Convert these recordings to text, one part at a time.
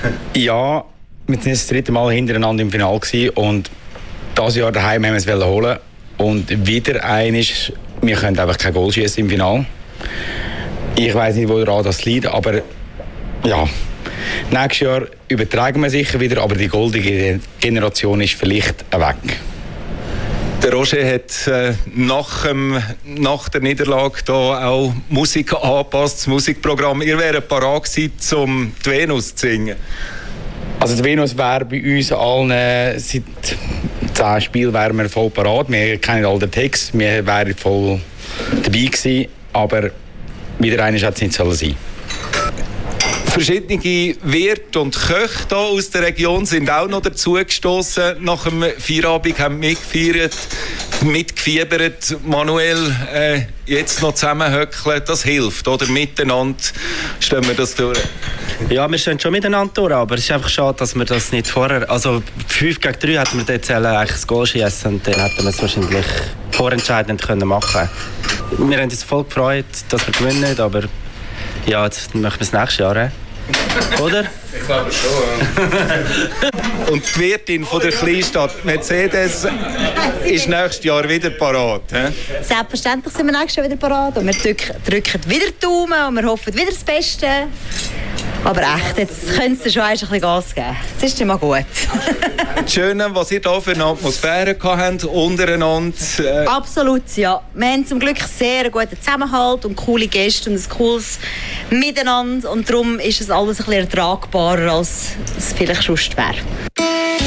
Ja, wir waren das 3. Mal hintereinander im Finale gewesen und dieses Jahr daheim haben wir es holen. Und wieder eines, wir können einfach kein Goal schießen im Finale. Ich weiss nicht, woran das liegt, aber ja, nächstes Jahr übertragen wir sicher wieder, aber die goldene Generation ist vielleicht weg. Der Roger hat nach der Niederlage da auch Musik angepasst, das Musikprogramm. Ihr wäret parat gewesen, um die Venus zu singen. Also die Venus wäre bei uns allen seit 10 Spielen wären wir voll parat. Wir kennen all den Text, wir wären voll dabei gewesen, aber wieder einer hat es nicht sollen sein. Verschiedene Wirte und Köche hier aus der Region sind auch noch dazugestoßen. Nach dem Feierabend haben mitgefiebert. Manuel, jetzt noch zusammenhöckeln, das hilft, oder? Miteinander stellen wir das durch. Ja, wir stehen schon miteinander durch, aber es ist einfach schade, dass wir das nicht vorher... Also 5 gegen 3 hätten wir dort eigentlich das Goal schiessen und dann hätten wir es wahrscheinlich vorentscheidend machen können. Wir haben uns voll gefreut, dass wir gewinnen, aber ja, jetzt machen wir es nächstes Jahr. Oder? Ich glaube schon. Und die Wirtin von der Kleinstadt Mercedes ist nächstes Jahr wieder parat. Selbstverständlich sind wir nächstes Jahr wieder parat und wir drücken wieder die Daumen und wir hoffen wieder das Beste. Aber echt, jetzt können sie schon ein bisschen Gas geben. Jetzt ist es mal gut. Das Schöne, was ihr hier für eine Atmosphäre habt, untereinander. Absolut, ja. Wir haben zum Glück sehr guten Zusammenhalt und coole Gäste und ein cooles Miteinander. Und darum ist es alles ein bisschen ertragbarer, als es vielleicht sonst wäre.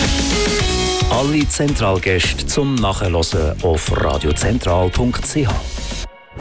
Alle Zentralgäste zum Nachhören auf radiozentral.ch.